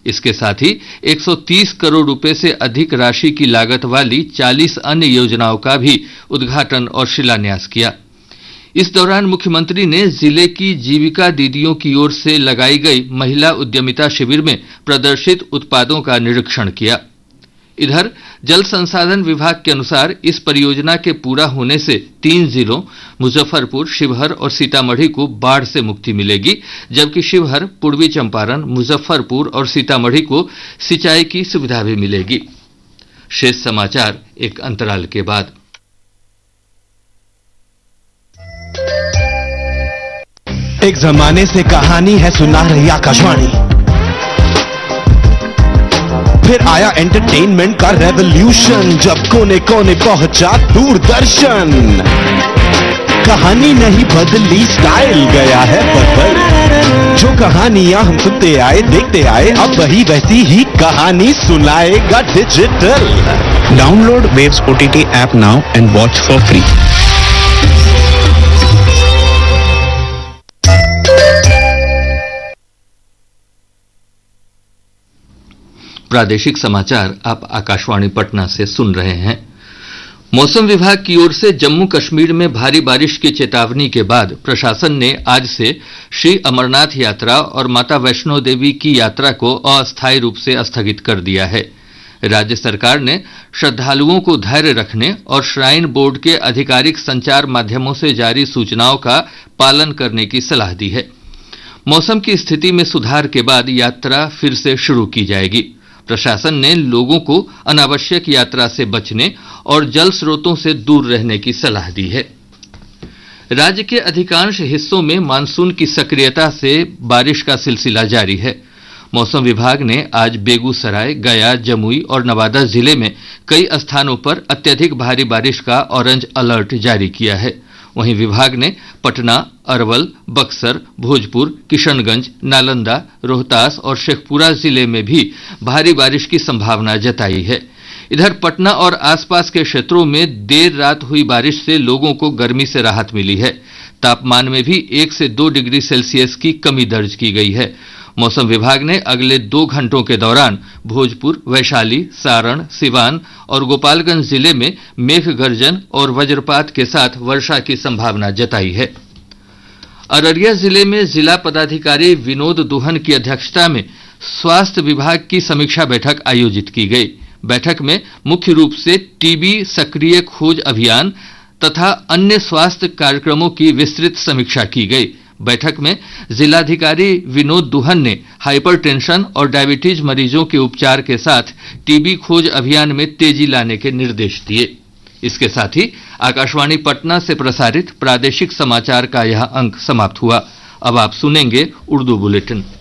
इसके साथ ही 130 करोड़ रुपए से अधिक राशि की लागत वाली 40 अन्य योजनाओं का भी उद्घाटन और शिलान्यास किया। इस दौरान मुख्यमंत्री ने जिले की जीविका दीदियों की ओर से लगाई गई महिला उद्यमिता शिविर में प्रदर्शित उत्पादों का निरीक्षण किया। इधर जल संसाधन विभाग के अनुसार इस परियोजना के पूरा होने से 3 जिलों मुजफ्फरपुर, शिवहर और सीतामढ़ी को बाढ़ से मुक्ति मिलेगी, जबकि शिवहर, पूर्वी चंपारण, मुजफ्फरपुर और सीतामढ़ी को सिंचाई की सुविधा भी मिलेगी। शेष समाचार एक अंतराल के बाद। एक जमाने से कहानी है सुना रही आकाशवाणी, फिर आया एंटरटेनमेंट का रेवोल्यूशन, जब कोने कोने पहुंचा दूरदर्शन। कहानी नहीं बदली, स्टाइल गया है बदल। जो कहानियां हम सुनते आए, देखते आए, अब वही वैसी ही कहानी सुनाएगा digital. Download waves OTT app now and watch for free. प्रादेशिक समाचार आप आकाशवाणी पटना से सुन रहे हैं। मौसम विभाग की ओर से जम्मू कश्मीर में भारी बारिश की चेतावनी के बाद प्रशासन ने आज से श्री अमरनाथ यात्रा और माता वैष्णो देवी की यात्रा को अस्थायी रूप से स्थगित कर दिया है। राज्य सरकार ने श्रद्धालुओं को धैर्य रखने और श्राइन बोर्ड के आधिकारिक संचार माध्यमों से जारी सूचनाओं का पालन करने की सलाह दी है। मौसम की स्थिति में सुधार के बाद यात्रा फिर से शुरू की जाएगी। प्रशासन ने लोगों को अनावश्यक यात्रा से बचने और जल स्रोतों से दूर रहने की सलाह दी है। राज्य के अधिकांश हिस्सों में मानसून की सक्रियता से बारिश का सिलसिला जारी है। मौसम विभाग ने आज बेगूसराय, गया, जमुई और नवादा जिले में कई स्थानों पर अत्यधिक भारी बारिश का ऑरेंज अलर्ट जारी किया है। वहीं विभाग ने पटना, अरवल, बक्सर, भोजपुर, किशनगंज, नालंदा, रोहतास और शेखपुरा जिले में भी भारी बारिश की संभावना जताई है। इधर पटना और आसपास के क्षेत्रों में देर रात हुई बारिश से लोगों को गर्मी से राहत मिली है। तापमान में भी 1 से 2 डिग्री सेल्सियस की कमी दर्ज की गई है। मौसम विभाग ने अगले 2 घंटों के दौरान भोजपुर, वैशाली, सारण, सिवान और गोपालगंज जिले में मेघ गर्जन और वज्रपात के साथ वर्षा की संभावना जताई है। अररिया जिले में जिला पदाधिकारी विनोद दुहन की अध्यक्षता में स्वास्थ्य विभाग की समीक्षा बैठक आयोजित की गई। बैठक में मुख्य रूप से टीबी सक्रिय खोज अभियान तथा अन्य स्वास्थ्य कार्यक्रमों की विस्तृत समीक्षा की गई। बैठक में जिलाधिकारी विनोद दुहन ने हाइपरटेंशन और डायबिटीज मरीजों के उपचार के साथ टीबी खोज अभियान में तेजी लाने के निर्देश दिए। इसके साथ ही आकाशवाणी पटना से प्रसारित प्रादेशिक समाचार का यह अंक समाप्त हुआ। अब आप सुनेंगे उर्दू बुलेटिन।